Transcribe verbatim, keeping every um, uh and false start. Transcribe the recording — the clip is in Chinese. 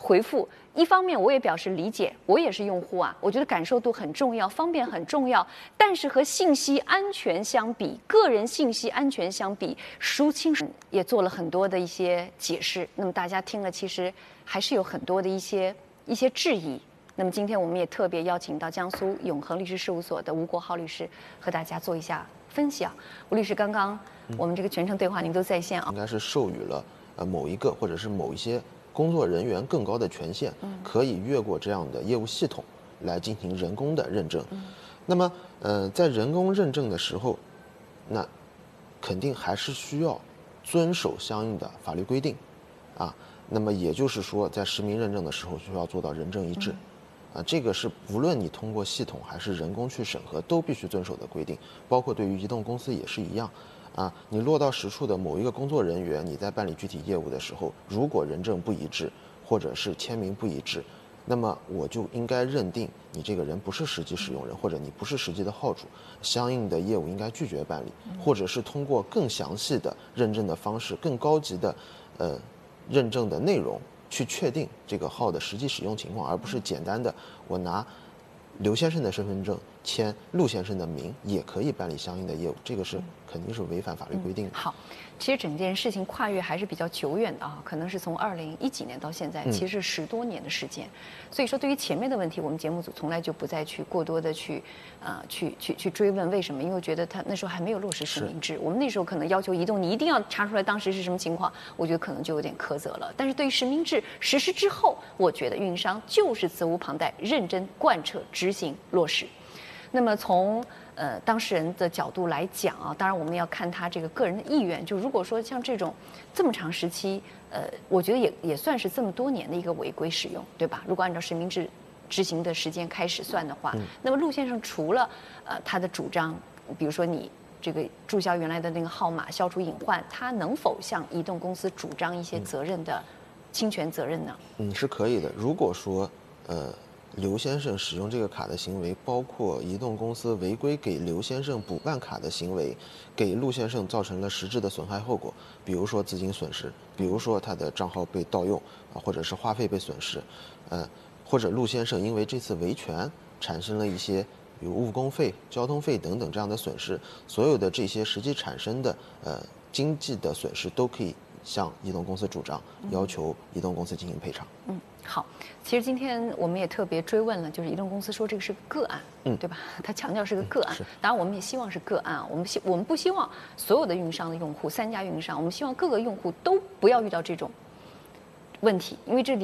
回复。一方面我也表示理解，我也是用户啊，我觉得感受度很重要，方便很重要。但是和信息安全相比，个人信息安全相比，舒清也做了很多的一些解释。那么大家听了，其实还是有很多的一些一些质疑。那么今天我们也特别邀请到江苏永恒律师事务所的吴国浩律师和大家做一下分析啊。吴律师，刚刚我们这个全程对话您都在线啊， 应该是授予了呃某一个或者是某一些工作人员更高的权限，可以越过这样的业务系统来进行人工的认证。那么呃在人工认证的时候，那肯定还是需要遵守相应的法律规定啊。那么也就是说，在实名认证的时候需要做到人证一致。啊，这个是无论你通过系统还是人工去审核，都必须遵守的规定，包括对于移动公司也是一样。啊，你落到实处的某一个工作人员，你在办理具体业务的时候，如果人证不一致，或者是签名不一致，那么我就应该认定你这个人不是实际使用人，或者你不是实际的号主，相应的业务应该拒绝办理，或者是通过更详细的认证的方式、更高级的呃认证的内容。去确定这个号的实际使用情况，而不是简单的我拿刘先生的身份证签陆先生的名也可以办理相应的业务，这个是肯定是违反法律规定的。 嗯、好，其实整件事情跨越还是比较久远的啊，可能是从二零一几年到现在，其实十多年的时间。嗯、所以说，对于前面的问题，我们节目组从来就不再去过多的去啊、呃、去去去追问为什么，因为我觉得他那时候还没有落实实名制，我们那时候可能要求移动你一定要查出来当时是什么情况，我觉得可能就有点苛责了。但是对于实名制实施之后，我觉得运营商就是责无旁贷，认真贯彻执行落实。那么从呃当事人的角度来讲啊，当然我们要看他这个个人的意愿。就如果说像这种这么长时期，呃，我觉得也也算是这么多年的一个违规使用，对吧？如果按照实名制执行的时间开始算的话，嗯、那么陆先生除了呃他的主张，比如说你这个注销原来的那个号码，消除隐患，他能否向移动公司主张一些责任的侵权责任呢？ 嗯，是可以的。如果说呃。刘先生使用这个卡的行为，包括移动公司违规给刘先生补办卡的行为，给陆先生造成了实质的损害后果，比如说资金损失，比如说他的账号被盗用啊，或者是话费被损失，呃，或者陆先生因为这次维权产生了一些比如误工费、交通费等等这样的损失，所有的这些实际产生的呃经济的损失都可以向移动公司主张，要求移动公司进行赔偿。 嗯，好，其实今天我们也特别追问了，就是移动公司说这个是个个案，嗯，对吧？他强调是个个案， 嗯、 当然我们也希望是个案啊，我们希我们不希望所有的运营商的用户，三家运营商，我们希望各个用户都不要遇到这种问题，因为这里。